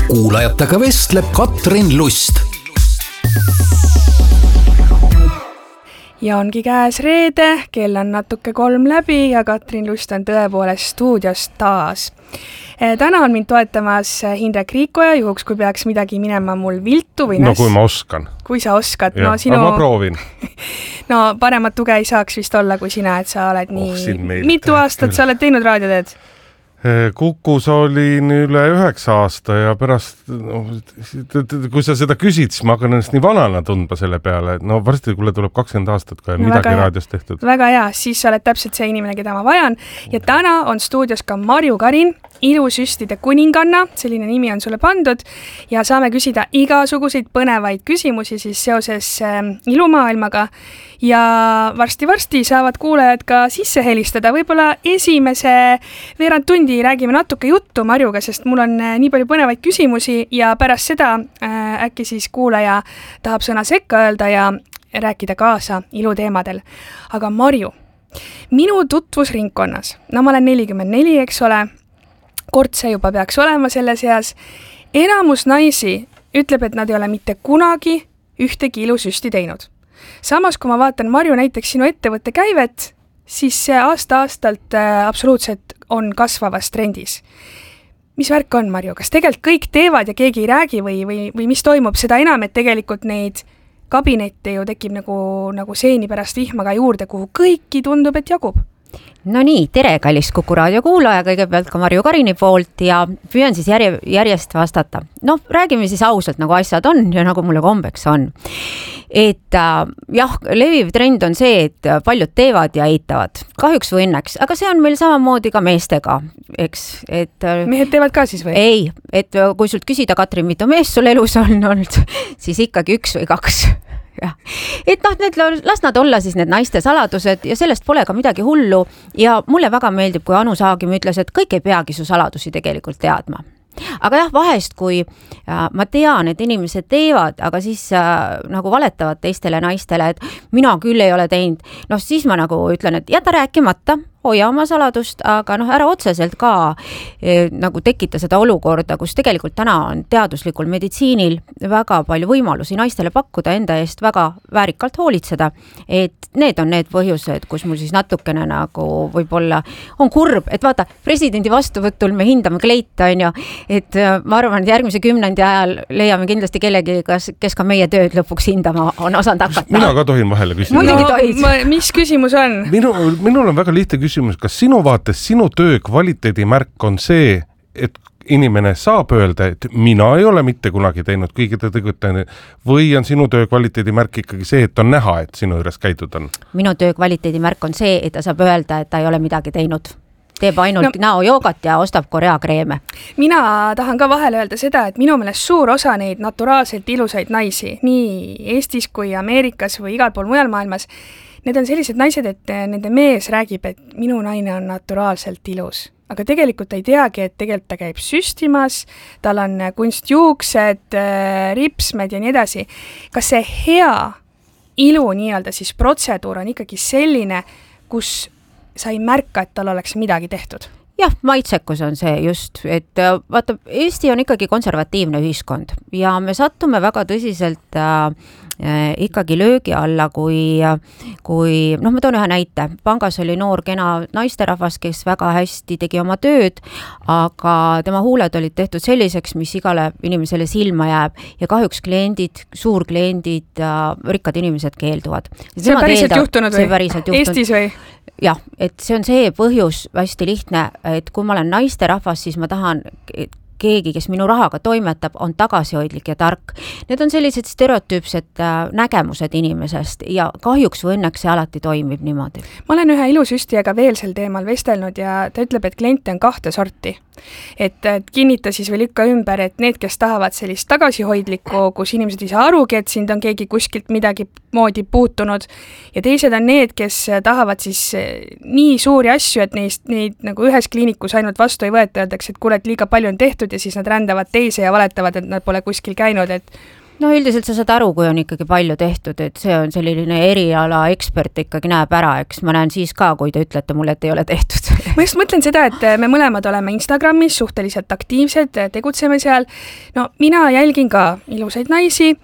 kuulajatega vestleb Katrin Lust. Ja ongi käes reede, kell on natuke 3 läbi ja Katrin Lust on tõepoolest stuudios taas. Täna on mind toetamas Hindrek Riikoja, juhuks kui peaks midagi minema mul viltu või No kui ma oskan. Kui sa oskad. Ja, no ma proovin. No paremat tuge ei saaks vist olla kui sina, et sa oled nii... Mitu aastat sa oled teinud raadioteed? Kukus olin üle 9 aasta ja pärast, kui sa seda küsid, siis ma hakkan ennast nii vanana tundma selle peale, et varsti kuule tuleb 20 aastat, kui on midagi raadios tehtud. Väga hea, siis sa oled täpselt see inimene, keda ma vajan. Ja täna on stuudios ka Marju Karin, ilusüstide kuninganna, selline nimi on sulle pandud, ja saame küsida igasuguseid põnevaid küsimusi siis seoses ilumaailmaga. Ja varsti saavad kuulajad ka sisse helistada. Võib-olla esimese veerand tundi räägime natuke juttu Marjuga, sest mul on nii palju põnevaid küsimusi ja pärast seda äkki siis kuulaja tahab sõna sekka öelda ja rääkida kaasa iluteemadel. Aga Marju, minu tutvusringkonnas, ma olen 44, eks ole, kord see juba peaks olema selles eas, enamus naisi ütleb, et nad ei ole mitte kunagi ühtegi ilusüsti teinud. Samas, kui ma vaatan, Marju, näiteks sinu ettevõtte käivet, siis see aasta-aastalt absoluutselt on kasvavas trendis. Mis värk on, Marju? Kas tegelikult kõik teevad ja keegi ei räägi või mis toimub? Seda enam, et tegelikult neid kabinette ju tekib nagu seeni pärast vihmaga juurde, kuhu kõiki tundub, et jagub. No nii, tere kallis Kuku raadio kuulaja, kõigepealt ka Marju Karini poolt ja püüan siis järjest vastata. Räägime siis ausalt, nagu asjad on ja nagu mulle kombeks on. Et jah, leviv trend on see, et paljud teevad ja eitavad. Kahjuks või õnneks, aga see on meil samamoodi ka meestega, eks. Mehed teevad ka siis või? Ei, et kui sult küsida, Katrin, mitu meest sul elus on olnud, siis ikkagi 1 või 2. Ja. Et las nad olla siis need naiste saladused ja sellest pole ka midagi hullu ja mulle väga meeldib, kui Anu Saagim ütles, et kõik ei peagi su saladusi tegelikult teadma. Aga jah, vahest, kui ma tean, et inimesed teevad, aga siis nagu valetavad teistele naistele, et mina küll ei ole teinud, siis ma nagu ütlen, et jäta rääkimata, hoia oma saladust, aga ära otseselt ka nagu tekita seda olukorda, kus tegelikult täna on teaduslikul meditsiinil väga palju võimalusi naistele pakkuda, enda eest väga väärikalt hoolitseda, et need on need põhjused, kus mul siis natukene nagu võib-olla on kurb, et vaata, presidendi vastuvõtul me hindame kleita, et ma arvan, et järgmise 10. ajal leiame kindlasti kellegi, kes ka meie tööd lõpuks hindama on osanud hakata. Mina ka tohin vahele küsida. Muidugi tohid. Mis küsimus on? Minul on väga lihtne küsimus, kas sinu vaates sinu töö kvaliteedimärk on see, et inimene saab öelda, et mina ei ole mitte kunagi teinud kõige tegutanud, või on sinu töö kvaliteedimärk ikkagi see, et on näha, et sinu juures käidud on? Minu töö kvaliteedimärk on see, et ta saab öelda, et ta ei ole midagi teinud. Teeb ainult näojoogat ja ostab koreakreeme. Mina tahan ka vahele öelda seda, et minu meelest suur osa neid naturaalselt ilusaid naisi, nii Eestis kui Ameerikas või igal pool mujal maailmas, need on sellised naised, et nende mees räägib, et minu naine on naturaalselt ilus. Aga tegelikult ei teagi, et tegelikult ta käib süstimas, tal on kunstjuuksed, ripsmed ja nii edasi. Kas see hea ilu nii-öelda siis protseduur on ikkagi selline, kus sa ei märka, et tal oleks midagi tehtud? Jah, maitsekus on see just, et vaata, Eesti on ikkagi konservatiivne ühiskond ja me sattume väga tõsiselt ikkagi löögi alla, kui ma toon ühe näite. Pangas oli noor kena naisterahvas, kes väga hästi tegi oma tööd, aga tema huuled olid tehtud selliseks, mis igale inimesele silma jääb ja kahjuks kliendid, suurkliendid, rikkad inimesed keelduvad. See on päriselt juhtunud või? Eestis või? Jah, et see on see põhjus hästi lihtne, et kui ma olen naisterahvas, siis ma tahan keegi, kes minu rahaga toimetab, on tagasihoidlik ja tark. Need on sellised stereotüüpsed nägemused inimesest ja kahjuks või õnneks see alati toimib niimoodi. Ma olen ühe ilusüstijaga veel sel teemal vestelnud ja ta ütleb, et kliente on 2 sorti. Et kinnita siis või lükka ümber, et need, kes tahavad sellist tagasihoidlikku, kus inimesed ei saa arugi, et sind on keegi kuskilt midagi moodi puutunud ja teised on need, kes tahavad siis nii suuri asju, et neid nagu ühes kliinikus ainult vastu ei võeta, öeldakse, et kuule, et liiga palju on tehtud ja siis nad rändavad teise ja valetavad, et nad pole kuskil käinud, et No üldiselt sa saad aru, kui on ikkagi palju tehtud, et see on selline eriala ekspert ikkagi näeb ära, eks ma näen siis ka, kui te ütlete mulle, et ei ole tehtud. Ma just mõtlen seda, et me mõlemad oleme Instagramis suhteliselt aktiivsed, tegutseme seal. No mina jälgin ka ilusaid naisi,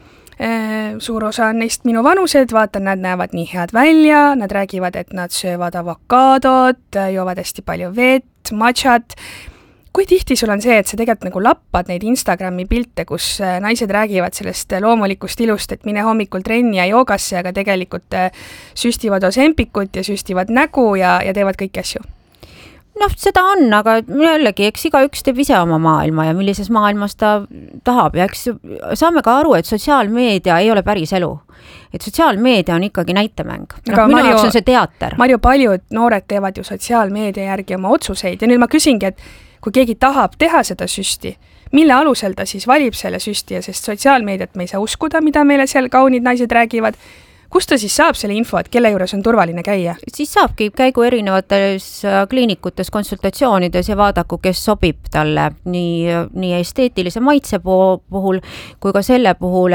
suur osa on neist minu vanused, vaatan, nad näevad nii head välja, nad räägivad, et nad söövad avokaadot, joovad hästi palju vett, matšat. Kui tihti sul on see, et sa tegelikult nagu lappad neid Instagrami pilte, kus naised räägivad sellest loomulikust ilust, et mine hommikul trenni ja joogasse, aga tegelikult süstivad osempikut ja süstivad nägu ja teevad kõiki asju? Noh, seda on, aga jällegi, eks igaüks teeb ise oma maailma ja millises maailmas ta tahab ja eks saame ka aru, et sotsiaalmeedia ei ole päris elu. Et sotsiaalmeedia on ikkagi näitemäng. Minu jaoks on see teater. Marju, paljud noored teevad ju sotsiaalmeedia järgi oma otsuseid ja nüüd ma küsingi, et kui keegi tahab teha seda süsti, mille alusel ta siis valib selle süsti ja sest sotsiaalmeediat me ei saa uskuda, mida meile seal kaunid naised räägivad, kust ta siis saab selle info, et kelle juures on turvaline käia? Siis saabki käigu erinevates kliinikutes, konsultatsioonides ja vaadaku, kes sobib talle nii esteetilise maitse puhul kui ka selle puhul,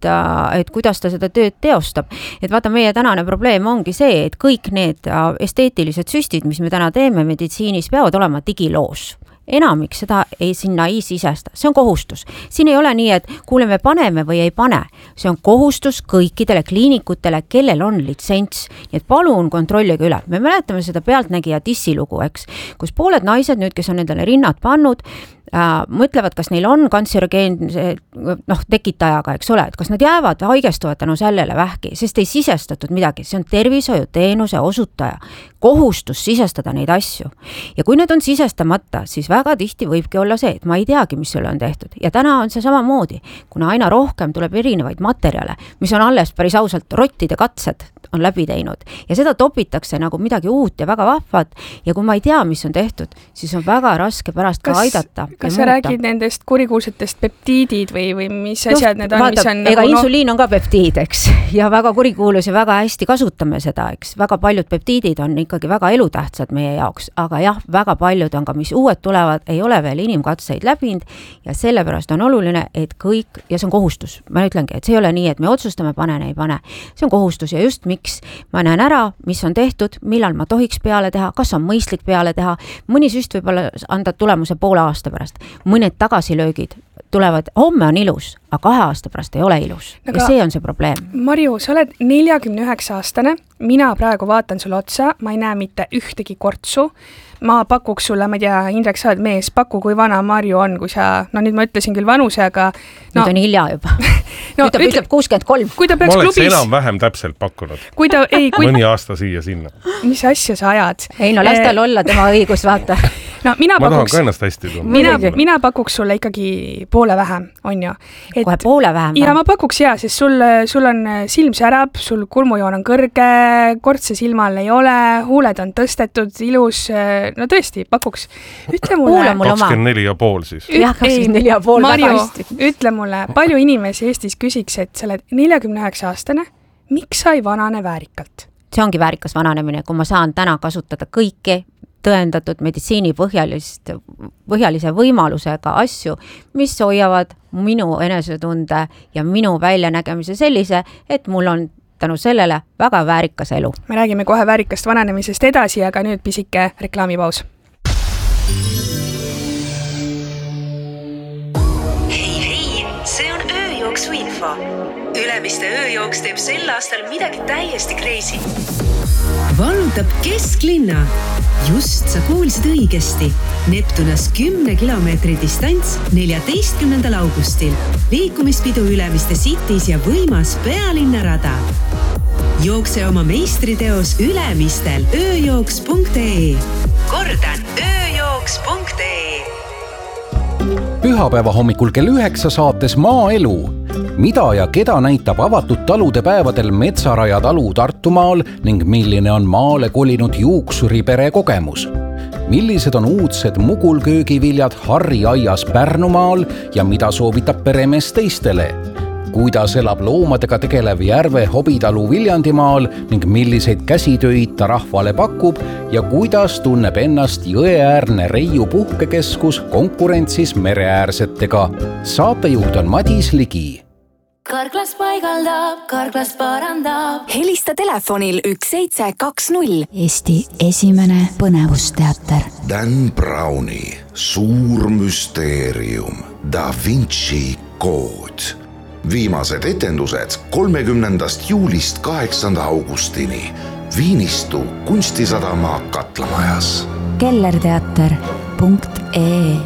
et kuidas ta seda tööd teostab. Et vaata, meie tänane probleem ongi see, et kõik need esteetilised süstid, mis me täna teeme meditsiinis, peavad olema digiloos. Enamik seda sinna ei sisesta. See on kohustus. Siin ei ole nii, et kuule, me paneme või ei pane. See on kohustus kõikidele kliinikutele, kellel on litsents. Nii et palun kontrollige üle. Me mäletame seda pealtnägija dissilugu, eks, kus pooled naised nüüd, kes on endale rinnad pannud, mõtlevad, kas neil on kantserogeense tekitajaga, eks ole, et kas nad jäävad haigestuvad tänu sellele vähki, sest ei sisestatud midagi, see on tervishoiuteenuse osutaja kohustus sisestada neid asju. Ja kui need on sisestamata, siis väga tihti võibki olla see, et ma ei teagi, mis sulle on tehtud. Ja täna on see samamoodi, kuna aina rohkem tuleb erinevaid materjale, mis on alles päris ausalt rottide katsed on läbi teinud ja seda topitakse nagu midagi uut ja väga vahvat ja kui ma ei tea, mis on tehtud, siis on väga raske pärast ka aidata. Kas sa räägid nendest kurikuulsatest peptiidid või mis asjad need on, mis on ega insuliin on ka peptiid, eks, ja väga kurikuulus ja väga hästi kasutame seda, eks, väga paljud peptiidid on ikkagi väga elutähtsad meie jaoks, aga jah, väga paljud on ka, mis uued tulevad, ei ole veel inimkatseid läbinud ja sellepärast on oluline, et kõik, ja see on kohustus, ma ütlengi, et see ei ole nii, et me otsustame, panen, ei pane, see on kohustus ja just miks ma näen ära, mis on tehtud, millal ma tohiks peale teha, kas on mõistlik peale teha, mõni süst võib olla anda tulemuse poole aasta pärast, mõned tagasilöögid tulevad, homme on ilus, aga 2 aasta pärast ei ole ilus ja see on see probleem. Marju, sa oled 49-aastane, mina praegu vaatan sulle otsa, ma ei näe mitte ühtegi kortsu, ma pakuks sulle, ma ei tea, Indrek, sa oled mees, paku, kui vana Marju on, kui sa, nüüd ma ütlesin küll vanuse, aga nüüd on hilja juba. Nüüd ta ütleb 63. Kui ta peaks ma oleks klubis... enam-vähem täpselt pakkunud. Mõni aasta siia-sinna. Mis asja sa ajad? Ei, no las tal olla tema õigus, vaata. No, ma tahan ka ennast hästi tunda. Mina pakuks sulle ikkagi poole vähem, on ju. Kohe poole vähem? Ja ma pakuks sest sul on silm särab, sul kulmujoon on kõrge, kortse silmal ei ole, huuled on tõstetud, ilus, no tõesti, pakuks. Ütle mulle... 24,5 siis. Jah, 24,5 Marju, ütle mulle, palju inimesi Eestis küsiks, et sa oled 49-aastane, miks sa ei vanane väärikalt? See ongi väärikas vananemine, kui ma saan täna kasutada kõiki tõendatud meditsiini põhjalise võimalusega asju, mis hoiavad minu enesetunde ja minu väljanägemise sellise, et mul on tänu sellele väga väärikas elu. Me räägime kohe väärikast vananemisest edasi, aga nüüd pisike reklaamipaus. Hei, see on ööjooksu info. Ülemiste ööjooks teeb sel aastal midagi täiesti crazy. Vallutab kesklinna. Just sa kuulsid õigesti. Neptunas 10 kilomeetri distants 14. augustil. Liikumispidu Ülemiste Cities ja võimas pealinnarada. Jookse oma meistriteos Ülemistel ööjooks.ee. Kordan, ööjooks.ee. Pühapäeva hommikul kell 9 saates Maaelu. Mida ja keda näitab avatud talude päevadel Metsaraja talu Tartumaal ning milline on maale kolinud juuksuripere kogemus? Millised on uudsed mugulköögiviljad Harri aias Pärnumaal ja mida soovitab peremees teistele? Kuidas elab loomadega tegelev Järve hobitalu Viljandimaal ning milliseid käsitöid ta rahvale pakub ja kuidas tunneb ennast jõeäärne Reiu puhkekeskus konkurentsis mereäärsetega? Saatejuht on Madis Ligi. Karklas paigaldab, Karklas parandab. Helista telefonil 1720. Eesti esimene põnevusteater. Dan Browni suur müsteerium Da Vinci kood. Viimased etendused 30. juulist 8. augustini Viinistu kunstisadama Katlamajas. kellerteater.ee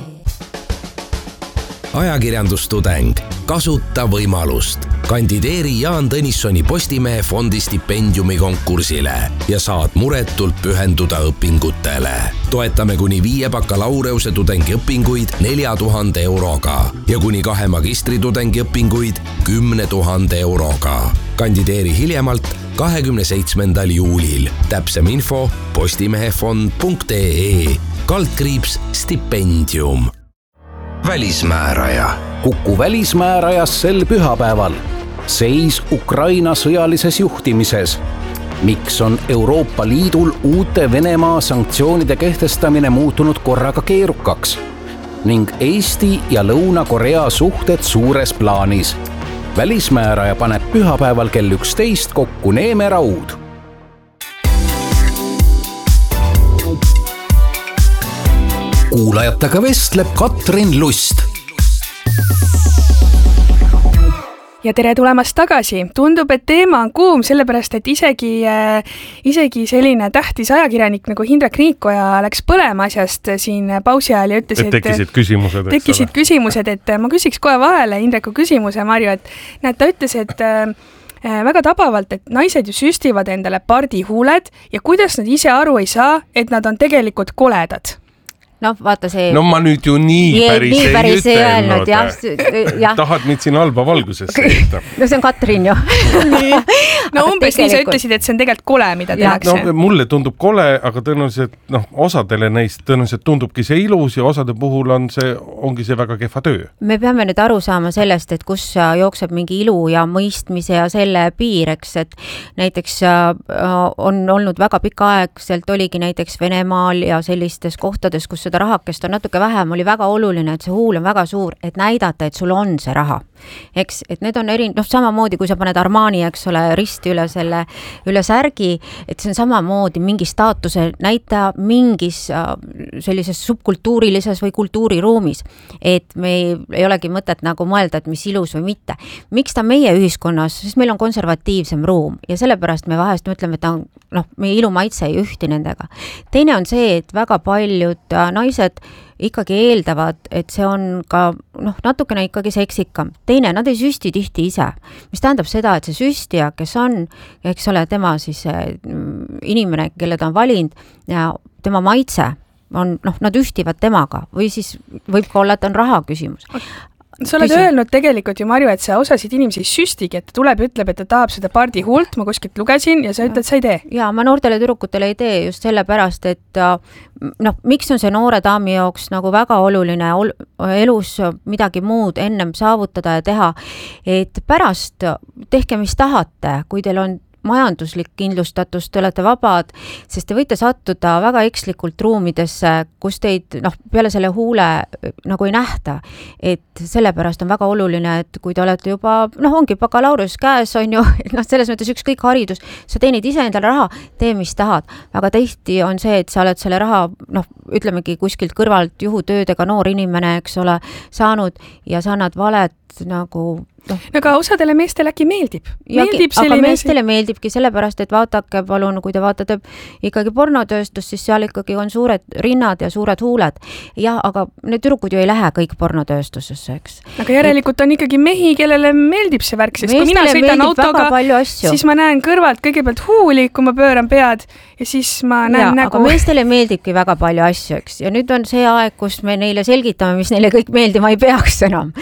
Ajakirjandustudeng. Kasuta võimalust. Kandideeri Jaan Tõnissoni Postimehe fondi stipendiumi konkursile ja saad muretult pühenduda õpingutele. Toetame kuni 5 bakalaureuse tudengi õpinguid 4000 euroga ja kuni 2 magistritudengi õpinguid 10 000 euroga. Kandideeri hiljemalt 27. juulil. Täpsem info postimehefond.ee /stipendium. Välismääraja. Kuku välismäärajas sel pühapäeval. Seis Ukraina sõjalises juhtimises. Miks on Euroopa Liidul uute Venemaa sanktsioonide kehtestamine muutunud korraga keerukaks? Ning Eesti ja Lõuna-Korea suhted suures plaanis. Välismääraja paneb pühapäeval kell 11 kokku Neeme Raud. Kuulajatega vestleb Katrin Lust. Ja tere tulemast tagasi. Tundub, et teema on kuum, sellepärast, et isegi selline tähtis ajakirjanik nagu Hindrek Riikoja läks põlema asjast siin pausi ajal ja ütles, et tekkisid küsimused, et ma küsiks kohe vahele Hindreku küsimuse, Marju, et näed, ta ütles, et väga tabavalt, et naised ju süstivad endale pardihuuled ja kuidas nad ise aru ei saa, et nad on tegelikult koledad. No vaata see... No ma nüüd ju nii päris ei ütelnud. Ja. Tahad mind siin halba valgusesse eita? No see on Katrin ju. No umbes nii sa ütlesid, et see on tegelikult kole, mida tehakse. No mulle tundub kole, aga tõenäoliselt osadele neist tõenäoliselt tundubki see ilus ja osade puhul ongi see väga kehva töö. Me peame nüüd aru saama sellest, et kus jookseb mingi ilu ja mõistmise ja selle piir, eks, et näiteks on olnud väga pikaaegselt oligi näiteks Venemaal ja sellistes kohtades, kus seda rahakest on natuke vähem, oli väga oluline, et see huul on väga suur, et näidata, et sul on see raha. Eks, et need on samamoodi, kui sa paned Armani, eks ole, risti üle särgi, et see on samamoodi mingi staatuse näitaja mingis sellises subkultuurilises või kultuuriruumis, et me ei olegi mõtet nagu mõelda, et mis ilus või mitte. Miks ta meie ühiskonnas, sest meil on konservatiivsem ruum ja sellepärast me vahest mõtleme, et meie ilumaitse ei ühti nendega. Teine on see, et väga paljud naised ikkagi eeldavad, et see on ka natukene ikkagi seksikam. Teine, nad ei süsti tihti ise, mis tähendab seda, et see süstija, kes on, eks ole, tema siis inimene, kelle ta on valinud ja tema maitse on, nad ühtivad temaga või siis võib ka olla, et on raha küsimus. Sa oled öelnud tegelikult ju, Marju, et sa osasid inimesi süstigi, et ta tuleb ja ütleb, et ta tahab seda pardi huult, ma kuskilt lugesin ja sa ütled, sa ei tee. Ja ma noortele tüdrukutele ei tee just sellepärast, et miks on see noore daami jooks nagu väga oluline elus midagi muud ennem saavutada ja teha, et pärast tehke, mis tahate, kui teil on majanduslik kindlustatus, te olete vabad, sest te võite sattuda väga ekslikult ruumidesse, kus teid peale selle huule nagu ei nähta. Et sellepärast on väga oluline, et kui te olete juba, ongi bakalaureus käes, on ju, selles mõttes ükskõik haridus, sa teenid ise endale raha, tee mis tahad. Väga tihti on see, et sa oled selle raha, ütlemegi kuskilt kõrvalt juhutöödega noor inimene, eks ole, saanud ja sa annad valet nagu aga osadele meestele äkki meeldib. Aga meestele meeldibki sellepärast, et vaatake palun, kui te vaatate ikkagi pornotööstus, siis seal ikkagi on suured rinnad ja suured huuled. Ja, aga need tüdrukud ju ei lähe kõik pornotööstusesse, eks. Aga järelikult on ikkagi mehi, kellele meeldib see värk, sest kui mina sõidan autoga, siis ma näen kõrvalt kõigepealt huuli, kui ma pööran pead ja siis ma näen nägu. Aga meestele meeldibki väga palju asju, eks. Ja nüüd on see aeg, kus me neile selgitame, mis neile kõik meeldima ei peaks enam.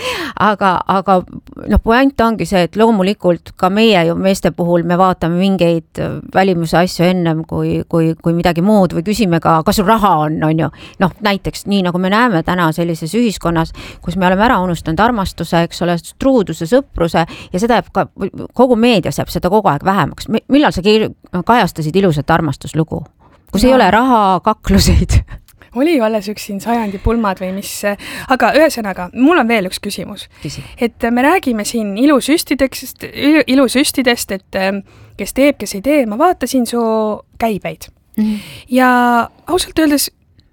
Aga point ongi see, et loomulikult ka meie ju meeste puhul me vaatame mingeid välimuse asju ennem kui midagi muud või küsime ka, kas sul raha on ju. Näiteks nii nagu me näeme täna sellises ühiskonnas, kus me oleme ära unustanud armastuse, eks ole, truuduse, sõpruse ja seda jääb ka, kogu meedias jääb seda kogu aeg vähemaks. Millal sa kajastasid ilusat armastuslugu? Kus ei ole raha, kakluseid? oli ju alles üks siin sajandi pulmad või mis, aga ühesõnaga, mul on veel üks küsimus. Et me räägime siin ilusüstidest, et kes teeb, kes ei tee, ma vaatasin su käibeid. Ja ausalt öeldes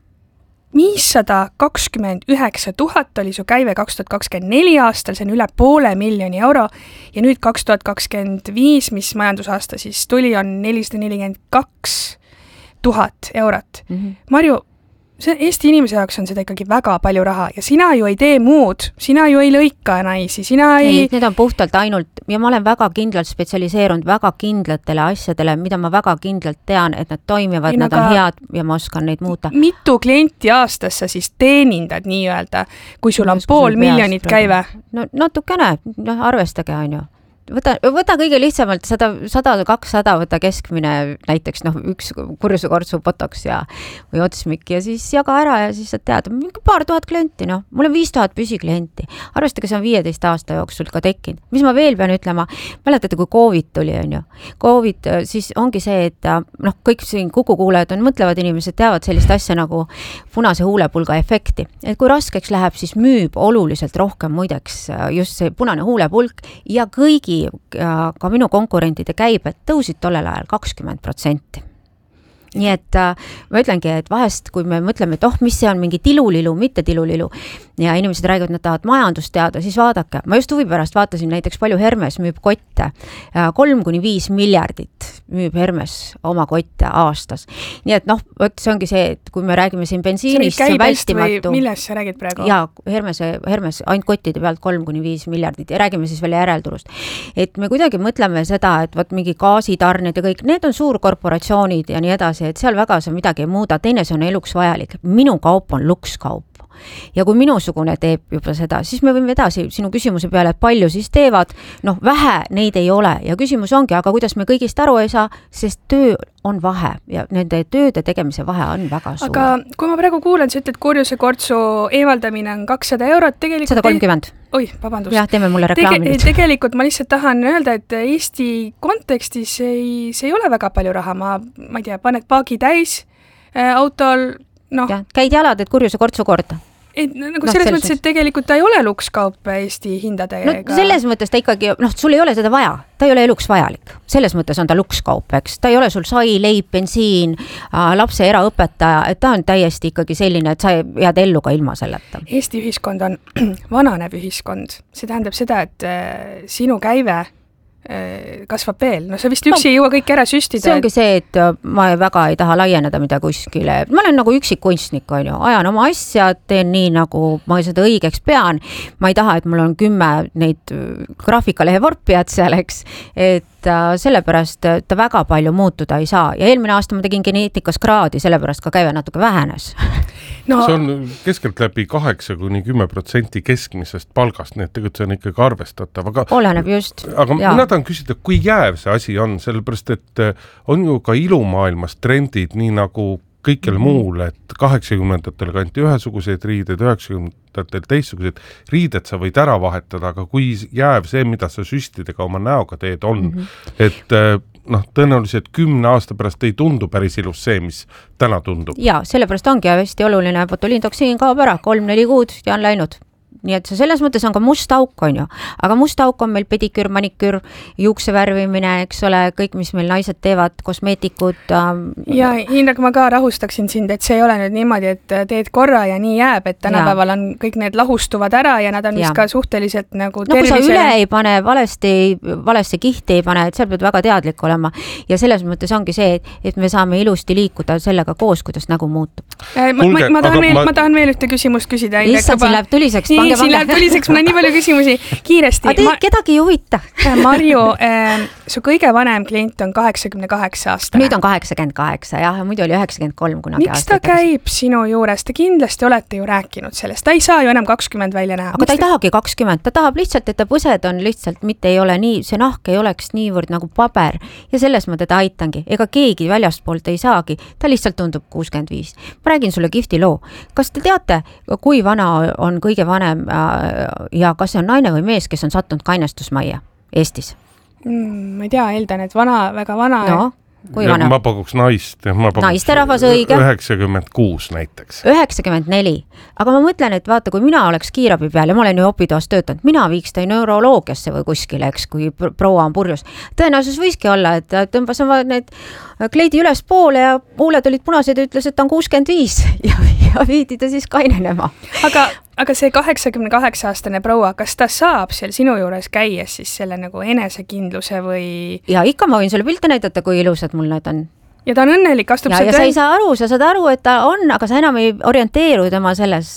529 000 oli su käive 2024 aastal, see on üle €500,000 ja nüüd 2025, mis majandusaasta siis tuli, on 442 000 eurot. Marju, Eesti inimese jaoks on seda ikkagi väga palju raha ja sina ju ei tee muud, sina ju ei lõika naisi, sina ei... Need on puhtalt ainult, ja ma olen väga kindlalt spetsialiseerunud väga kindlatele asjadele, mida ma väga kindlalt tean, et nad toimivad, nad on head ja ma oskan neid muuta. Mitu klienti aastas sa siis teenindad nii-öelda, kui sul on $500,000 käive? No natukene, arvestage on ju. Võta kõige lihtsamalt 100-200, võta keskmine näiteks üks kurjusekortsu botox või otsmik ja siis jaga ära ja siis sa tead, paar tuhat klienti, mul on 5000 püsiklienti. Arvestage, see on 15 aasta jooksul ka tekkinud. Mis ma veel pean ütlema, mäletate, kui COVID tuli, on ju. COVID siis ongi see, et kõik siin kukukuulajad mõtlevad inimesed, teavad sellist asja nagu punase huulepulga efekti. Et kui raskeks läheb, siis müüb oluliselt rohkem muideks just see punane huulepulk ja kõigi ka minu konkurentide käibed tõusid tollel ajal 20%. Nii et ma ütlengi, et vahest, kui me mõtleme, et mis see on mingi tilulilu, mitte tilulilu ja inimesed räägivad, nad tahavad majandust teada, siis vaadake. Ma just huvi pärast vaatasin näiteks palju Hermes müüb kotte. 3-5 miljardit müüb Hermes oma kotte aastas. Nii et see ongi see, et kui me räägime siin bensiinist, see on vältimatu. Millest sa räägid praegu? Jaa, Hermes ainult kottide pealt 3-5 miljardit ja räägime siis veel järelturust. Et me kuidagi mõtleme seda, et mingi gaasitarned ja kõik, need on suurkorporatsioonid ja nii edasi, et seal väga sa midagi ei muuda, teine see on eluks vajalik. Minu kaup on lukskaup. Ja kui minusugune teeb juba seda, siis me võime edasi sinu küsimuse peale, et palju siis teevad, vähe neid ei ole ja küsimus ongi, aga kuidas me kõigist aru ei saa, sest töö on vahe ja nende tööde tegemise vahe on väga suur. Aga kui ma praegu kuulen, sa ütled, kurjusekortsu eemaldamine on 200 €, tegelikult... 130. Oi, vabandust. Jah, teeme mulle reklaami nüüd. Tegelikult ma lihtsalt tahan öelda, et Eesti kontekstis see ei ole väga palju raha. Ma ei tea, paned paagi täis autol, käid jalad, et kurjusekortsu korda. Selles mõttes, et tegelikult ta ei ole lukskaup Eesti hindadega. Selles mõttes ta ikkagi, sul ei ole seda vaja, ta ei ole eluks vajalik. Selles mõttes on ta lukskaup, eks. Ta ei ole sul sai, leib, bensiin, lapse eraõpetaja, et ta on täiesti ikkagi selline, et sa jääd ellu ka ilma selleta. Eesti ühiskond on vananev ühiskond. See tähendab seda, et sinu käive kasvab veel. Sa vist üksi ei jõua kõik ära süstida. See ongi see, et ma väga ei taha laieneda mida kuskile. Ma olen nagu üksik kunstnik, on ju. Ajan oma asja, teen nii, nagu ma seda õigeks pean. Ma ei taha, et mul on 10 neid graafikalehe vorpijad seal, eks. Et sellepärast ta väga palju muutuda ei saa. Ja eelmine aasta ma tegin geneetikas kraadi, sellepärast ka käive natuke vähenes. See on keskelt läbi 8-10% keskmisest palgast, nii et tegelikult see on ikkagi arvestatav. Oleneb just. Aga mina tahan küsida, kui jääv see asi on, sellepärast et on ju ka ilumaailmas trendid, nii nagu kõikjal muul, et 80-ndatel kanti ühesuguseid riided, 90-ndatel teistsuguseid riided sa võid ära vahetada, aga kui jääv see, mida sa süstidega oma näoga teed on, et tõenäoliselt 10 aasta pärast ei tundu päris ilus see, mis täna tundub. Ja, sellepärast ongi hästi oluline, botuliintoksiin kaob ära, 3-4 kuud ja on läinud. Nii et selles mõttes on ka must auk, on ju. Aga must auk on meil pediküür, maniküür, juukse värvimine, eks ole, kõik, mis meil naised teevad, kosmeetikud. Ja Indrek, ma ka rahustaksin sind, et see ei ole nüüd niimoodi, et teed korra ja nii jääb, et tänapäeval on kõik need lahustuvad ära ja nad on vist ka suhteliselt nagu tervisele. Kui sa üle ei pane, valesse kihti ei pane, et seal pead väga teadlik olema. Ja selles mõttes ongi see, et me saame ilusti liikuda sellega koos, kuidas nägu muutub. Ma tahan veel ühte küsimust küsida. Lihtsalt siin läheb tuliseks, siin läheb tuliseks, mul on nii palju küsimusi kiiresti. Aga kedagi ei huvita. Marju, su kõige vanem klient on 88 aastane. Nüüd on 88, jah, muidu oli 93 kunagi aastaid. Miks ta käib sinu juures? Te kindlasti olete ju rääkinud sellest. Ta ei saa ju enam 20 välja näha. Aga ta ei tahagi 20. Ta tahab lihtsalt, et ta põsed on lihtsalt, mitte ei ole nii, see nahk ei oleks niivõrd nagu paber. Ja selles mõtte ta aitangi. Ega keegi väljastpoolt ei saagi. Ta lihtsalt tundub 65. Ma räägin sulle kihvti loo. Kas te teate, kui vana on kõige vanem ja kas see on naine või mees, kes on sattunud kainestusmajja Eestis? Ma ei tea, eeldan, et väga vana. Kui vana? Ma pakuks naist. Naisterahvas õige. 96 näiteks. 94. Aga ma mõtlen, et vaata, kui mina oleks kiirabi peal ja ma olen ju opitoas töötanud, mina viiks ta neuroloogiasse või kuskile, eks, kui proua on purjus. Tõenäosus võiski olla, et tõmbas oma need kleidi üles poole ja huuled olid punased ja ütles, et ta on 65 ja viidi ta siis kainenema. Aga see 88-aastane proua, kas ta saab seal sinu juures käies siis selle nagu enesekindluse või... Ja ikka ma võin sulle pilte näidata, kui ilusad mul need on. Ja ta on õnnelik, astub ja sa ei saa aru, sa saad aru, et ta on, aga sa enam ei orienteeru tema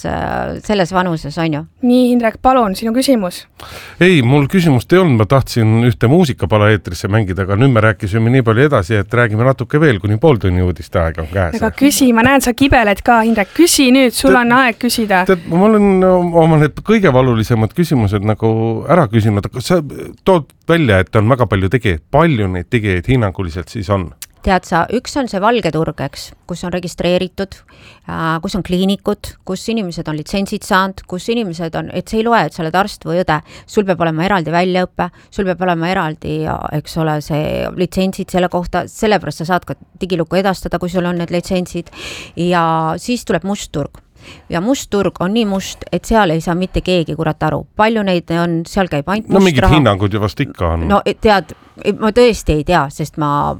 selles vanuses, on ju? Nii, Hindrek, palun, sinu küsimus. Ei, mul küsimust ei olnud, ma tahtsin ühte muusikapala eetrisse mängida, aga nüüd me rääkisime nii palju edasi, et räägime natuke veel, kuni pool tunni uudiste aeg on käes. Aga küsi, ma näen, sa kibeled ka, Hindrek, küsi nüüd, sul on aeg küsida. Ma olen oma need kõige valulisemad küsimused nagu ära küsinud, aga sa tood välja, et on väga palju tegijaid, palju neid tegijaid hinnanguliselt siis on? Tead sa, üks on see valge turg, eks, kus on registreeritud, kus on kliinikud, kus inimesed on litsentsid saanud, kus inimesed on, et see ei loe, et sa oled arst või õde, sul peab olema eraldi väljaõppe, sul peab olema eraldi, eks ole, see litsentsid selle kohta, sellepärast sa saad ka digilukku edastada, kui sul on need litsentsid ja siis tuleb must turg. Ja must turg on nii must, et seal ei saa mitte keegi kurat aru. Palju neid on, seal käib ainult must mingid raha. Hinnangud ju vast ikka on. No tead, ma tõesti ei tea, sest ma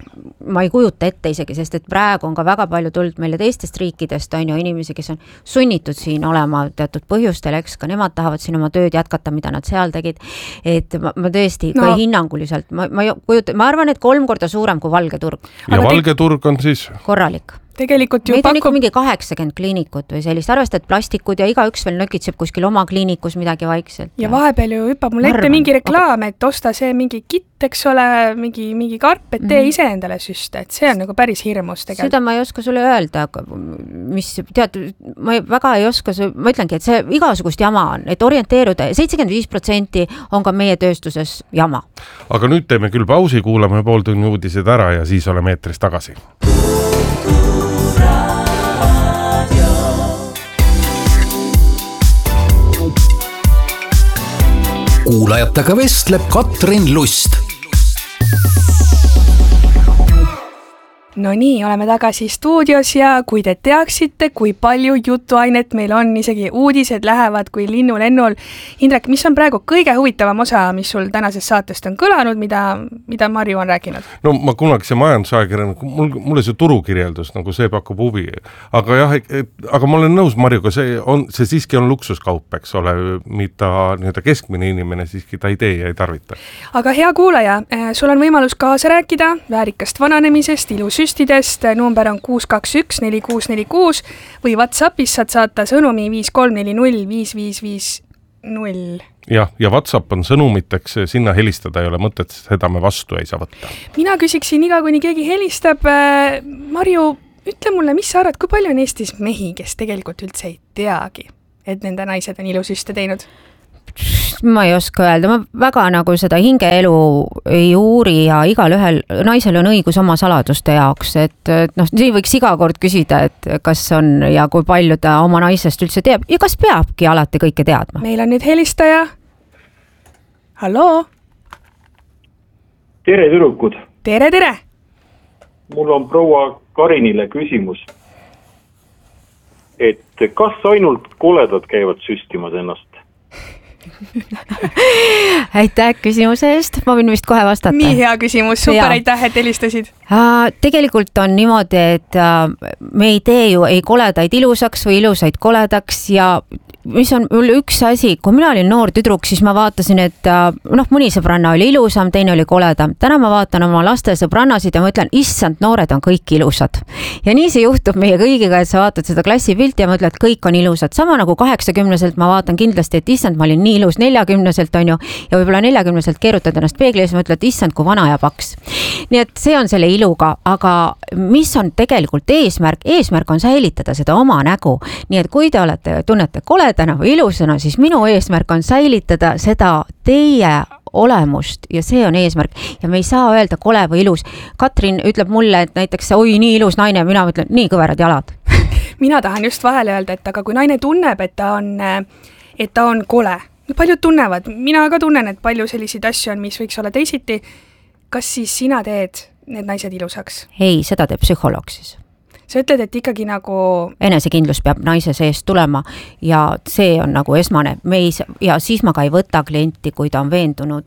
ei kujuta ette isegi, sest et praegu on ka väga palju tulnud meile teistest riikidest, on ju inimesi, kes on sunnitud siin olema teatud põhjustel, eks ka nemad tahavad siin oma tööd jätkata, mida nad seal tegid. Et ma tõesti ka hinnanguliselt, ma arvan, et 3 korda suurem kui valge turg. Ja valge turg on siis? Korralik. Tegelikult ju meid on ikka mingi 80 kliinikut või sellist, arvestad plastikud ja igaüks veel nökitseb kuskil oma kliinikus midagi vaikselt. Ja vahepeal ju hüppab mul ette mingi reklaam, et osta see mingi kitt, eks ole, mingi karp, et tee ise endale süste, et see on nagu päris hirmus tegelikult. Seda ma ei oska sulle öelda, mis, tead, ma väga ei oska, ma ütlengi, et see igasugust jama on, et orienteeruda, 75% on ka meie tööstuses jama. Aga nüüd teeme küll pausi, kuulame pool tunni uudised ära ja siis oleme eetris tagasi. Kuulajatega vestleb Katrin Lust. No nii, oleme tagasi stuudios ja kui te teaksite, kui palju jutuainet meil on, isegi uudised lähevad kui linnulennul. Hindrek, mis on praegu kõige huvitavam osa, mis sul tänasest saatest on kõlanud, mida Marju on rääkinud? No ma kunagi see majandusajakirjaniku, mulle see turukirjeldus, nagu see pakub huvi. Aga jah, aga ma olen nõus Marjuga, see siiski on luksuskaup, eks ole, mida keskmine inimene siiski ta ei tee ja ei tarvita. Aga hea kuulaja, sul on võimalus kaasa rääkida väärikast vananemisest, ilusüstidest, number on 621-4646 või WhatsAppis saad saata sõnumi 53405550. Ja WhatsApp on sõnumiteks, sinna helistada ei ole mõtet, seda me vastu ei saa võtta. Mina küsiksin iga, kuni keegi helistab. Marju, ütle mulle, mis sa arvad, kui palju on Eestis mehi, kes tegelikult üldse ei teagi, et nende naised on ilusüste teinud? Ma ei oska öelda, ma väga nagu seda hingeelu ei uuri ja igal ühel naisel on õigus oma saladuste jaoks, et nii võiks iga kord küsida, et kas on ja kui palju ta oma naisest üldse teab ja kas peabki alati kõike teadma. Meil on nüüd helistaja. Halloo? Tere, tüdrukud! Tere! Mul on proua Karinile küsimus, et kas ainult koledad käivad süstimas ennast? Aitäh küsimuse eest, ma võin vist kohe vastata. Nii hea küsimus, super, aitäh, et helistasid. Tegelikult on niimoodi, et me ei tee ju ei koledaid ilusaks või ilusaid koledaks ja mis on mul üks asi, kui mina olin noor tüdruk, siis ma vaatasin, et mõni sõbranna oli ilusam, teine oli koledam. Täna ma vaatan oma laste sõbrannasid ja ma ütlen, issand, noored on kõik ilusad. Ja nii see juhtub meie kõigiga, et sa vaatad seda klassipilti ja mõtled, et kõik on ilusad. Sama nagu 80-selt ma vaatan kindlasti, et issand, ma olin nii ilus 40-selt on ju, ja võib-olla 40-selt keerutad ennast peeglis ja mõtled, et issand, kui vana ja paks. Nii et see on selle iluga, aga mis on tegelikult eesmärk? Eesmärk on säilitada seda oma nägu. Nii et kui te tunnete koledana või ilusana, siis minu eesmärk on säilitada seda teie olemust ja see on eesmärk. Ja me ei saa öelda kole või ilus. Katrin ütleb mulle, et näiteks oi, nii ilus naine, mina mõtlen, nii kõverad jalad. Mina tahan just vahele öelda, et aga kui naine tunneb, et ta on kole, paljud tunnevad, mina ka tunnen, et palju selliseid asju on, mis võiks olla teisiti. Kas siis sina teed need naised ilusaks? Ei, seda teeb psühholoog siis. Sa ütled, et ikkagi nagu... Enesekindlus peab naise seest tulema ja see on nagu esmane. Ja siis ma ka ei võta klienti, kui ta on veendunud,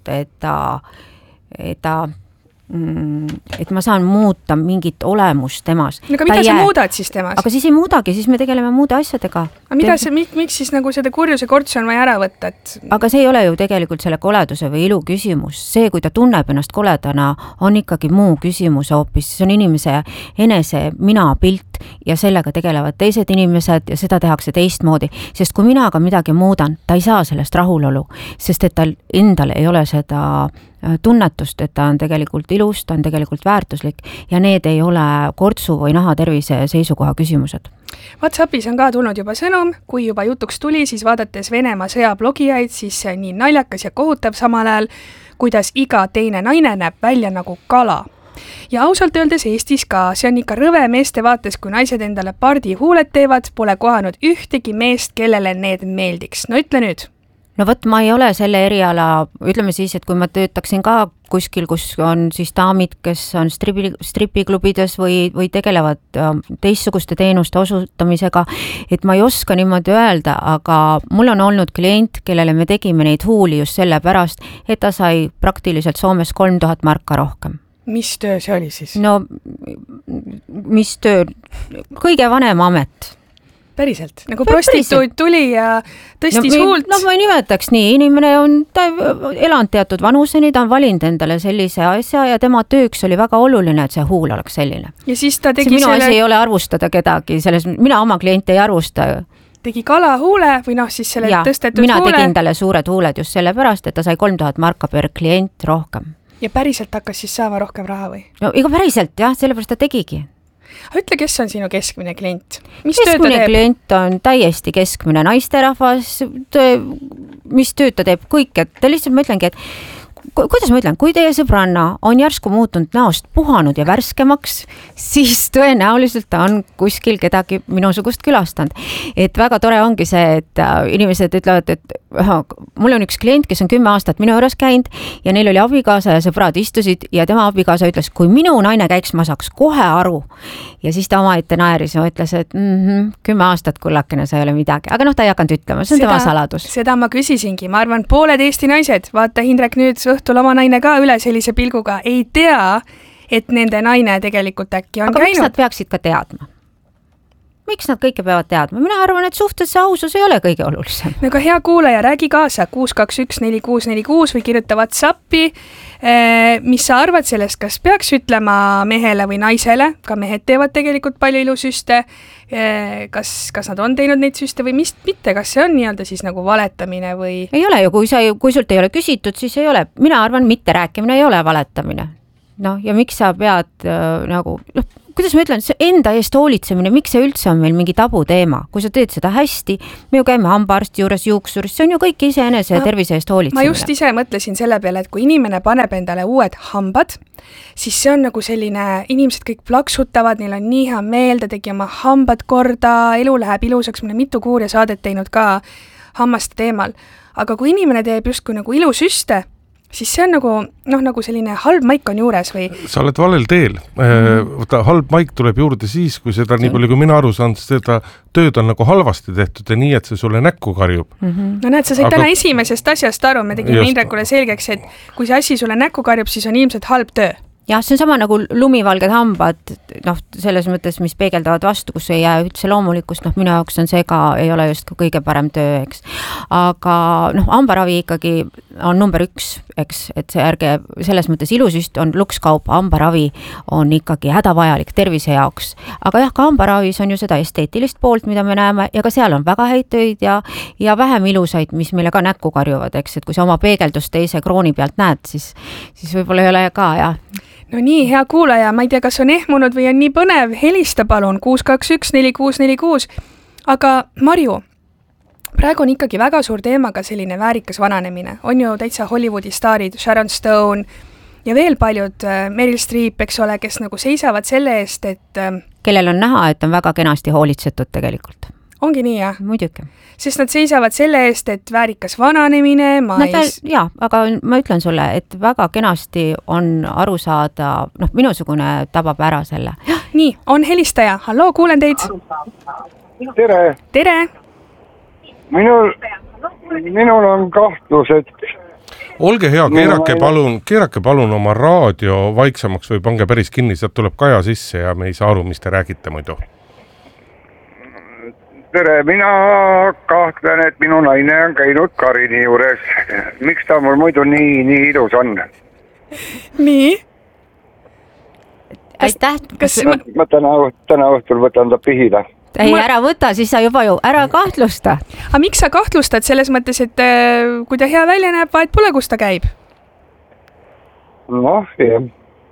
et ma saan muuta mingit olemust temas. Aga mida sa muudad siis temas? Aga siis ei muudagi, siis me tegeleme muude asjadega. Aga miks siis nagu seda kurjuse kortsu on vaja ära võtta? Aga see ei ole ju tegelikult selle koleduse või ilu küsimus. See, kui ta tunneb ennast koledana, on ikkagi muu küsimus hoopis. See on inimese enese mina-pilt ja sellega tegelevad teised inimesed ja seda tehakse teistmoodi. Sest kui mina aga midagi muudan, ta ei saa sellest rahulolu, sest et tal endal ei ole seda tunnetust, et ta on tegelikult ilus, ta on tegelikult väärtuslik ja need ei ole kortsu või naha tervise seisukoha küsimused. WhatsAppis on ka tulnud juba sõnum, kui juba jutuks tuli, siis vaadates Venemaa sõjablogijaid, siis see on nii naljakas ja kohutav samal ajal, kuidas iga teine naine näeb välja nagu kala. Ja ausalt öeldes Eestis ka, see on ikka rõve meeste vaates, kui naised endale pardihuuled teevad, pole kohanud ühtegi meest, kellele need meeldiks. No ütle nüüd. No võt, ma ei ole selle eriala, ütleme siis, et kui ma töötaksin ka kuskil, kus on siis daamid, kes on stripiklubides või tegelevad teistsuguste teenuste osutamisega, et ma ei oska niimoodi öelda, aga mul on olnud klient, kellele me tegime neid huuli just selle pärast, et ta sai praktiliselt Soomes 3000 marka rohkem. Mis töö see oli siis? No, mis töö? Kõige vanem amet. Päriselt? Nagu prostituut tuli ja tõstis huult? No ma ei nimetaks nii, inimene on elanud teatud vanuseni, ta on valinud endale sellise asja ja tema tööks oli väga oluline, et see huul oleks selline. Ja siis ta tegi minu asi ei ole arvustada kedagi, mina oma kliente ei arvusta. Tegi kalahuule või siis selle tõstetud mina huule? Tegin talle suured huuled just selle pärast, et ta sai 3000 marka per klient rohkem. Ja päriselt hakkas siis saama rohkem raha või? No iga päriselt jah, sellepärast ta tegigi. Ütle, kes on sinu keskmine klient? Keskmine klient on täiesti keskmine naisterahvas, mis tööd ta teeb, kõik, et lihtsalt ma ütlengi, et kuidas ma ütlen, kui teie sõbranna on järsku muutunud näost puhanud ja värskemaks, siis tõenäoliselt ta on kuskil kedagi minusugust külastanud. Et väga tore ongi see, et inimesed ütlevad, et mul on üks klient, kes on 10 aastat minu juures käinud ja neil oli abikaasa ja sõbrad istusid ja tema abikaasa ütles, kui minu naine käiks, ma saaks kohe aru. Ja siis ta omaette naeris ja ütles, et 10 aastat kullakene, see ei ole midagi. Aga ta ei hakanud ütlema, see on tema saladus. Seda ma küsisingi, ma arvan, pooled Eesti naised, vaata Hindrek nüüd õhtul oma naine ka üle sellise pilguga, ei tea, et nende naine tegelikult äkki on käinud. Aga miks nad peaksid ka teadma? Miks nad kõike peavad teadma? Mina arvan, et suhtes see ausus ei ole kõige olulisem. Aga hea kuulaja, räägi kaasa 6214646 või kirjuta WhatsAppi. Mis sa arvad sellest, kas peaks ütlema mehele või naisele? Ka mehed teevad tegelikult palju ilusüste. Kas nad on teinud neid süste või mitte? Kas see on nii-öelda siis nagu valetamine või? Ei ole ju, kui sult ei ole küsitud, siis ei ole. Mina arvan, mitte rääkimine ei ole valetamine. Ja miks sa pead kuidas ma ütlen, see enda eest hoolitsemine, miks see üldse on meil mingi tabu teema? Kui sa teed seda hästi, me ju käime hambaarsti juures, juuksuris, see on ju kõik iseenese tervise eest hoolitsemine. Ma just ise mõtlesin selle peale, et kui inimene paneb endale uued hambad, siis see on nagu selline, inimesed kõik plaksutavad, neil on nii hea meel, ta tegi oma hambad korda, elu läheb ilusaks, mõne mitu kuuri saadet teinud ka hammaste teemal. Aga kui inimene teeb justkui nagu ilusüste, siis see on nagu selline halb maik on juures või? Sa oled valel teel. Halb maik tuleb juurde siis, kui seda nii palju, kui mina aru saan, seda tööd on nagu halvasti tehtud ja nii, et see sulle näkku karjub. No näed, sa said täna esimesest asjast aru, me tegime Indrekule selgeks, et kui see asi sulle näkku karjub, siis on ilmselt halb töö. Jah, see on sama nagu lumivalged hambad, selles mõttes, mis peegeldavad vastu, kus ei jää üldse loomulikust, minu jaoks on see ka, ei ole just kõige parem töö, eks. Aga hambaravi ikkagi on number 1, eks, et see ärge, selles mõttes ilusüst on lukskaup, hambaravi on ikkagi hädavajalik tervise jaoks. Aga jah, ka hambaravis on ju seda esteetilist poolt, mida me näeme ja ka seal on väga häid töid ja vähem ilusaid, mis meile ka näkku karjuvad, eks, et kui sa oma peegeldust teise krooni pealt näed, siis võib-olla ei ole ka, jah. No nii, hea kuulaja, ma ei tea, kas on ehmunud või on nii põnev, helista palun 6214646. Aga Marju, praegu on ikkagi väga suur teema ka selline väärikas vananemine. On ju täitsa Hollywoodi staarid, Sharon Stone ja veel paljud, Meryl Streep, eks ole, kes nagu seisavad selle eest, et... Kellel on näha, et on väga kenasti hoolitsetud tegelikult. Ongi nii, jah? Muidugi. Sest nad seisavad selle eest, et väärikas vananemine, Jaa, aga ma ütlen sulle, et väga kenasti on aru saada, minusugune tabab ära selle. Nii, on helistaja. Halloo, kuulen teid. Tere! Tere! Minul on kahtlus, et... Olge hea, keerake palun oma raadio vaiksemaks või pange päris kinni, sealt tuleb Kaja sisse ja me ei saa aru, mis te räägite muidu. Tere, mina kahtlen, et minu naine on käinud Karini juures. Miks ta mul muidu nii ilus on? Nii? Aitäh! Ma täna õhtul võtan ta pihile. Ei, ära võta, siis sa juba ju ära kahtlusta. Aga miks sa kahtlustad selles mõttes, et kui ta hea välja näeb, vaid pole, kus ta käib? Jah.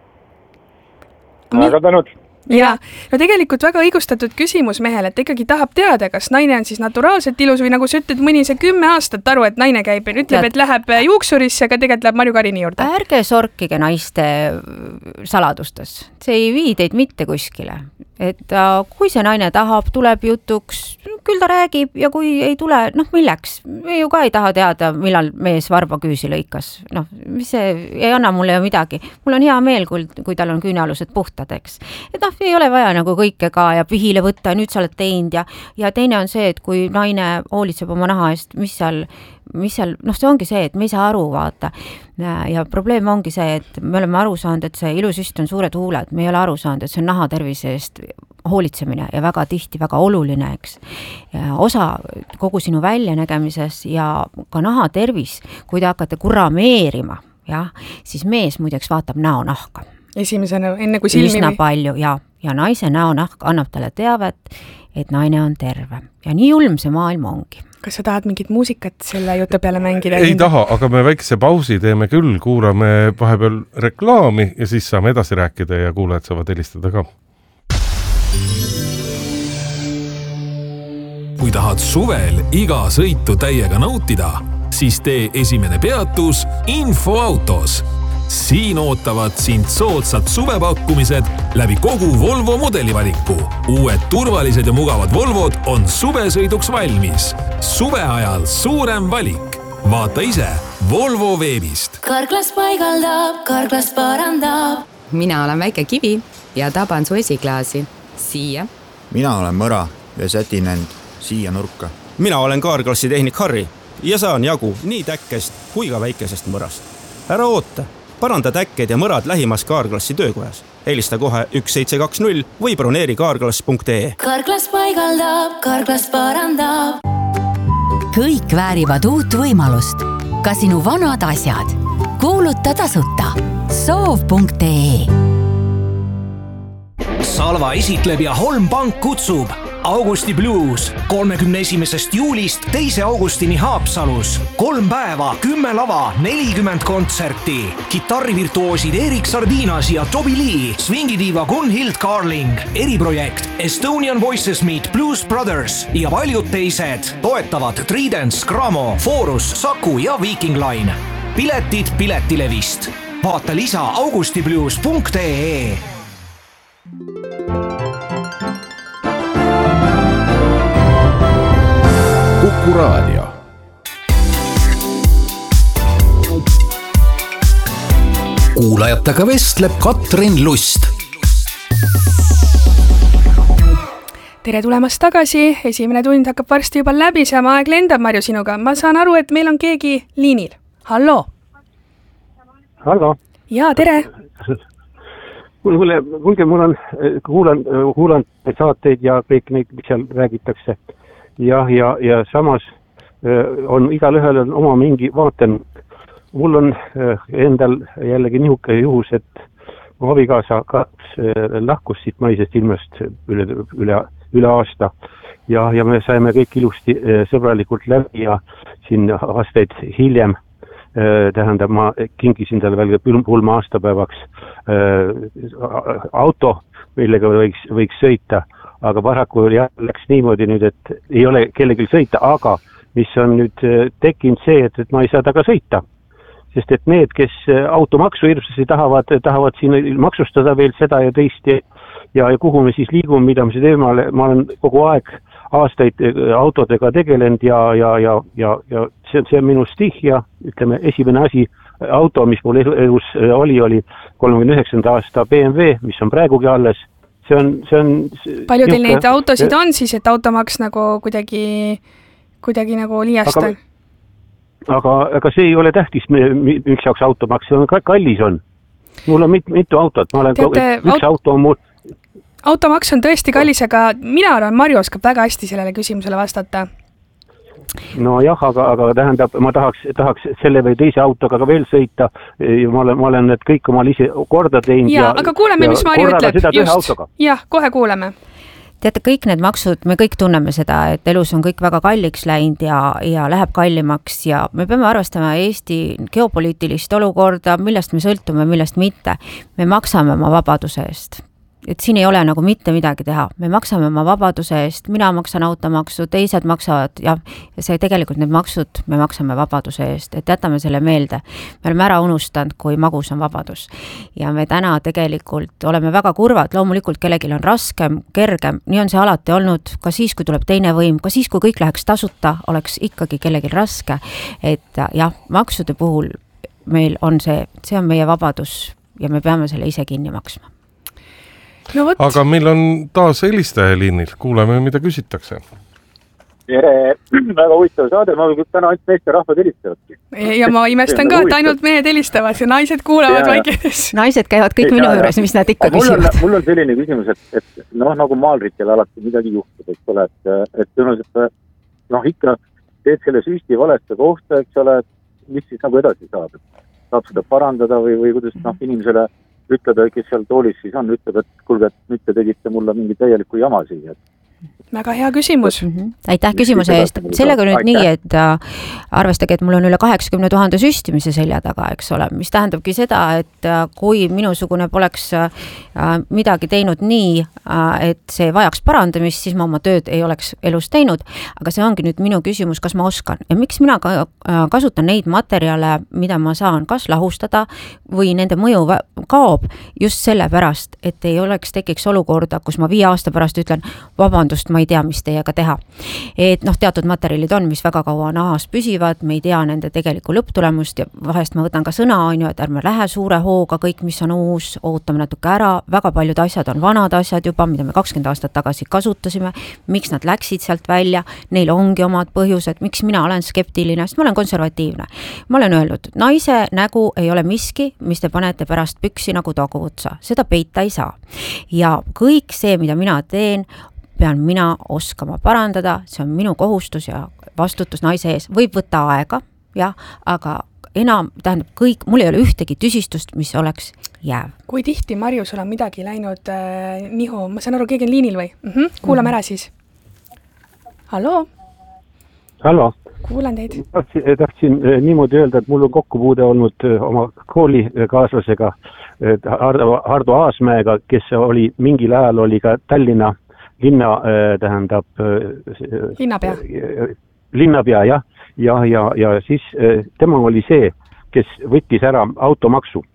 Aga tänud. Ja, no tegelikult väga õigustatud küsimus mehele, et ta ikkagi tahab teada, kas naine on siis naturaalselt ilus või nagu sa ütled, mõni see 10 aastat aru, et naine käib ja ütleb, et läheb juuksurisse, aga tegelikult läheb Marju Karini juurde. Ärge sorkige naiste saladustes. See ei vii teid mitte kuskile. Et kui see naine tahab, tuleb jutuks, küll ta räägib ja kui ei tule, milleks? Me ju ka ei taha teada, millal mees varba küüsi lõikas. Mis see ei anna mulle ju midagi. Mul on hea meel, kui tal on küünealused puhtad, eks. Et ei ole vaja nagu kõike ka ja pihile võtta, nüüd sa oled teinud ja teine on see, et kui naine hoolitseb oma naha eest, mis seal, see ongi see, et me ei saa aru vaata. Ja probleem ongi see, et me oleme aru saanud, et see ilusüst on suured huuled, me ei ole aru saanud, et see on naha tervise eest hoolitsemine ja väga tihti väga oluline, eks. Ja osa kogu sinu väljanägemises ja ka naha tervis, kui te hakkate kurameerima, siis mees muideks vaatab näonahka. Esimesena, enne kui silmi üsna palju ja naise näonahk annab talle teavet, et naine on terve. Ja nii ulm see maailm ongi. Kas sa tahad mingit muusikat selle jutu peale mängida? Ei taha, aga me väikse pausi teeme küll, kuurame vahepeal reklaami ja siis saame edasi rääkida ja kuulajad saavad helistada ka. Kui tahad suvel iga sõitu täiega nautida, siis tee esimene peatus Infoautos. Siin ootavad sind soodsad suvepakkumised läbi kogu Volvo modelivaliku. Uued turvalised ja mugavad Volvod on suvesõiduks valmis. Suve ajal suurem valik. Vaata ise Volvo veebist. Karklas paigaldab, Karklas parandab. Mina olen väike kivi ja taban su esiklaasi. Siia. Mina olen mõra ja sätin end siia nurka. Mina olen Karklassi tehnik Harri ja saan jagu nii täkkest kui ka väikesest mõrast. Ära oota. Paranda täkked ja mõrad lähimas Karklassi töökojas. Helista kohe 1720 või broneeri karklas.ee. Karklas paigaldab, Karklas parandab. Kõik väärivad uut võimalust. Ka sinu vanad asjad. Kuuluta tasuta. Soov.ee. Salva esitleb ja Holm Pank kutsub. Augusti Blues 31. juulist 2. augustini Haapsalus. 3 päeva, 10 lava, 40 kontserti. Kitarrivirtuoosid Erik Sardinas ja Toby Lee, swingidiiva Gunhild Carling, eriprojekt Estonian Voices Meet Blues Brothers ja paljud teised toetavad Tridents, Gramo, Forus, Saku ja Viking Line. Piletid Piletilevist. Vaata lisa augustiblues.ee. Kuku Raadio. Kuulajatega vestleb Katrin Lust. Tere tulemast tagasi, esimene tund hakkab varsti juba läbi, sama aeg lendab Marju sinuga. Ma saan aru, et meil on keegi liinil. Halloo! Hallo! Jaa, tere! Kuulge, mul on, kuulan saateid ja kõik neid, mis seal räägitakse. Ja samas on igal ühel oma mingi vaaten. Mul on endal jällegi nihuke juhus, et mu abikaasa lahkus siit maisest ilmest üle aasta ja me saime kõik ilusti sõbralikult läbi ja siin aastaid hiljem tähendab, ma kingisin talle veel pulma aastapäevaks auto, millega võiks sõita. Aga paraku läks niimoodi nüüd, et ei ole kellelgi sõita, aga mis on nüüd tekkinud see, et ma ei saa taga sõita. Sest et need, kes automaksu hirmsasti tahavad siin maksustada veel seda ja teist ja kuhu me siis liigume, mida me see teema, ma olen kogu aeg aastaid autodega tegelenud ja see on minu stih ja ütleme, esimene asi, auto, mis mul elus oli 39. aasta BMW, mis on praegugi alles. See on palju teil neid autosid on siis, et automaks nagu kuidagi nagu liiasta? Aga see ei ole tähtis, miks jaoks automaks, see on kallis on. Mul on mitu autot, üks auto on mul. Automaks on tõesti kallis, aga mina arvan, Marju oskab väga hästi sellele küsimusele vastata. No jah, aga tähendab, ma tahaks selle või teise autoga ka veel sõita. Ma olen need kõik omal ise korda teinud. Ja, aga kuuleme, mis Marju ütleb. Just. Jah, kohe kuuleme. Teate, kõik need maksud, me kõik tunneme seda, et elus on kõik väga kalliks läinud ja läheb kallimaks ja me peame arvestama Eesti geopoliitilist olukorda, millest me sõltume, millest mitte. Me maksame oma vabaduse eest. Et siin ei ole nagu mitte midagi teha. Me maksame oma vabaduse eest, mina maksan automaksu, teised maksavad ja see tegelikult need maksud, me maksame vabaduse eest, et jätame selle meelde. Me oleme ära unustanud, kui magus on vabadus. Ja me täna tegelikult oleme väga kurvad, loomulikult kellegil on raskem, kergem, nii on see alati olnud, ka siis, kui tuleb teine võim, ka siis, kui kõik läheks tasuta, oleks ikkagi kellegil raske. Et jah, maksude puhul meil on see on meie vabadus ja me peame selle ise kinni maksma. No võt. Aga meil on taas helistaja liinil, kuuleme, mida küsitakse. Tere, väga huvitav saade, ma võin täna ainult meeste rahvad helistavadki. Ja ma imestan ka, et ainult mehed helistavad ja naised kuulavad vaikides. Naised käivad kõik minu juures, mis nad ikka küsivad. Mul on selline küsimus, et nagu maalritel alati midagi juhtub, eks ole, et ikka teed selle süsti valeste kohta, eks ole, mis siis nagu edasi saab. Saab seda parandada või kuidas inimesele ütleda, kes seal toolis siis on, ütleb, et kuulge, et nüüd te tegite mulle mingi täieliku jama siia. Väga hea küsimus. Aitäh küsimuse eest. Sellega nüüd nii, et arvestage, et mul on üle 80 000 süstimise selja taga, eks ole, mis tähendabki seda, et kui minusugune poleks midagi teinud nii, et see vajaks parandamist, siis ma oma tööd ei oleks elus teinud, aga see ongi nüüd minu küsimus, kas ma oskan. Ja miks mina kasutan neid materjale, mida ma saan kas lahustada või nende mõju kaob just sellepärast, et ei oleks tekiks olukorda, kus ma 5 aasta pärast ütlen, vabandust, ma ei tea, mis teiega teha. Et teatud materjalid on, mis väga kaua nahas püsivad, me ei tea nende tegelikku lõpptulemust ja vahest ma võtan ka sõna, et ärme lähe suure hooga, kõik, mis on uus, ootame natuke ära, väga paljud asjad on vanad asjad juba, mida me 20 aastat tagasi kasutasime, miks nad läksid sealt välja, neil ongi omad põhjused, miks mina olen skeptiline, sest ma olen konservatiivne. Ma olen öelnud, naise nägu ei ole miski, mis te panete pärast püksi nagu taguvutsa, seda peita ei saa. Ja kõik see, mida mina teen, pean mina oskama parandada, see on minu kohustus ja vastutus naise ees. Võib võtta aega, jah, aga enam, tähendab kõik, mul ei ole ühtegi tüsistust, mis oleks jääv. Kui tihti, Marju, sul on midagi läinud nihu? Ma saan aru, keegi on liinil või? Kuulame ära siis. Hallo? Hallo? Kuulen teid. Tahtsin niimoodi öelda, et mul on kokkupuude olnud oma koolikaaslasega Hardo Aasmäega, kes oli mingil ajal oli ka Tallinna linnapea, jah. Ja siis tema oli see, kes võttis ära automaksu.